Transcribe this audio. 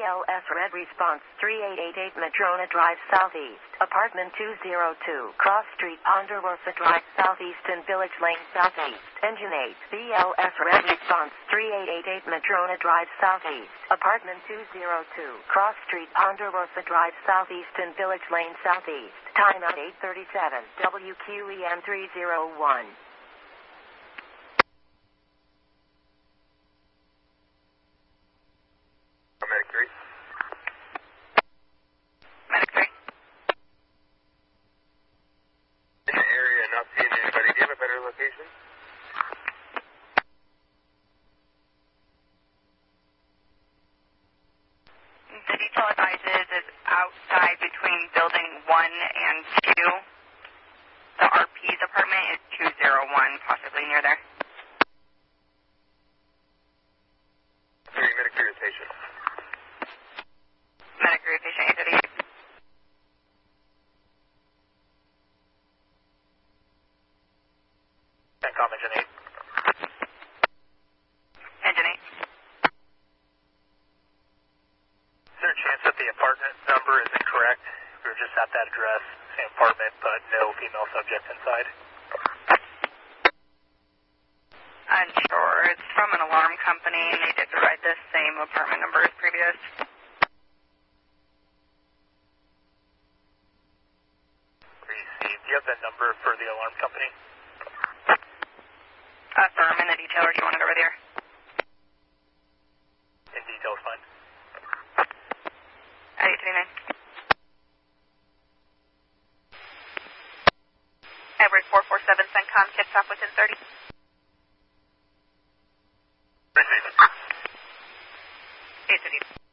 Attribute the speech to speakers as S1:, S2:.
S1: BLS Red Response 3888 Madrona Drive Southeast, Apartment 202, Cross Street, Ponderosa Drive Southeast and Village Lane Southeast. Engine 8, BLS Red Response 3888 Madrona Drive Southeast, Apartment 202, Cross Street, Ponderosa Drive Southeast and Village Lane Southeast. Time at 8:37, WQEM 301.
S2: Medic 3.
S3: Medic 3.
S2: In the area, not seeing anybody. Do you have a better location?
S3: The detail advises is outside between building 1 and 2. The RP's apartment is 201, possibly near there.
S2: 3, Medic 3 is patient.
S3: Medic 3, patient 838.
S2: CENTCOM Engine 8.
S3: Engine 8.
S2: Is there a chance that the apartment number is incorrect? We were just at that address, same apartment, but no female subjects inside.
S3: Unsure. It's from an alarm company, and they did provide the same apartment number as previous.
S2: Received. Do you have the number for the alarm company?
S3: Firm in the detail, or do you want it over there?
S2: In detail is fine.
S3: At 839. Everett 447, CENTCOM, kits off within 30.
S2: Received.
S3: 850.